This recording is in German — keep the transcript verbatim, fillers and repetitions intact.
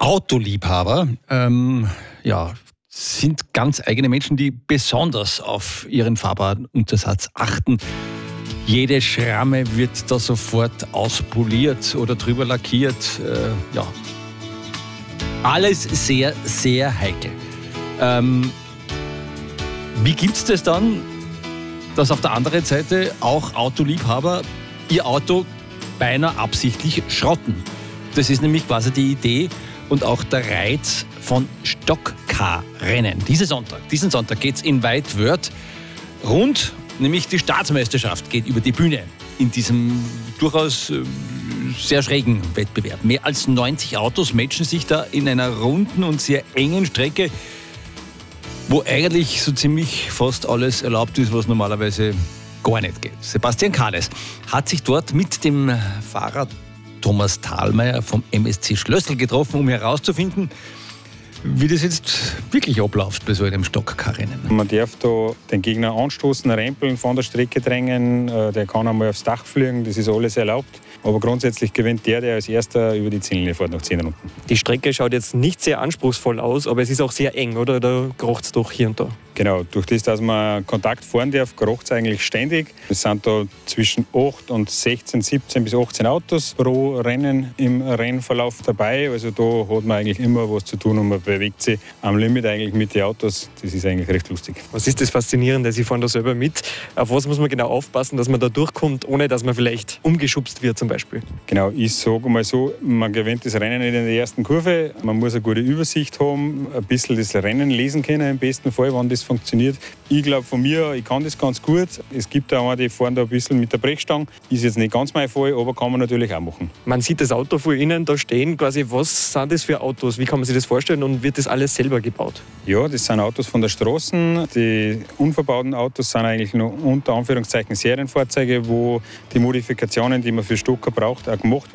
Autoliebhaber ähm, ja, sind ganz eigene Menschen, die besonders auf ihren Fahrbahnuntersatz achten. Jede Schramme wird da sofort auspoliert oder drüber lackiert. Äh, ja. Alles sehr, sehr heikel. Ähm, wie gibt es das dann, dass auf der anderen Seite auch Autoliebhaber ihr Auto beinahe absichtlich schrotten? Das ist nämlich quasi die Idee und auch der Reiz von Stockcar-Rennen. Diesen Sonntag, diesen Sonntag geht es in Wide World rund, nämlich die Staatsmeisterschaft geht über die Bühne in diesem durchaus äh, sehr schrägen Wettbewerb. Mehr als neunzig Autos matchen sich da in einer runden und sehr engen Strecke, wo eigentlich so ziemlich fast alles erlaubt ist, was normalerweise gar nicht geht. Sebastian Kahles hat sich dort mit dem Fahrer Thomas Thalmeier vom M S C Schlössl getroffen, um herauszufinden, wie das jetzt wirklich abläuft bei so einem Stockcar-Rennen. Man darf da den Gegner anstoßen, rempeln, von der Strecke drängen, der kann einmal aufs Dach fliegen, das ist alles erlaubt. Aber grundsätzlich gewinnt der, der als erster über die Ziellinie fährt nach zehn Runden. Die Strecke schaut jetzt nicht sehr anspruchsvoll aus, aber es ist auch sehr eng, oder? Da krocht es doch hier und da. Genau, durch das, dass man Kontakt fahren darf, krocht es eigentlich ständig. Es sind da zwischen acht und sechzehn, siebzehn bis achtzehn Autos pro Rennen im Rennverlauf dabei. Also da hat man eigentlich immer was zu tun und man bewegt sich am Limit eigentlich mit den Autos. Das ist eigentlich recht lustig. Was ist das Faszinierende? Sie fahren da selber mit. Auf was muss man genau aufpassen, dass man da durchkommt, ohne dass man vielleicht umgeschubst wird zum Beispiel? Genau, ich sage mal so, man gewinnt das Rennen nicht in der ersten Kurve. Man muss eine gute Übersicht haben, ein bisschen das Rennen lesen können im besten Fall, wann das funktioniert. Ich glaube von mir, ich kann das ganz gut. Es gibt auch eine, die fahren da ein bisschen mit der Brechstange. Ist jetzt nicht ganz mein Fall, aber kann man natürlich auch machen. Man sieht das Auto vor Ihnen da stehen. Quasi, was sind das für Autos? Wie kann man sich das vorstellen und wird das alles selber gebaut? Ja, das sind Autos von der Straße. Die unverbauten Autos sind eigentlich nur unter Anführungszeichen Serienfahrzeuge, wo die Modifikationen, die man für Stocker braucht, auch gemacht werden.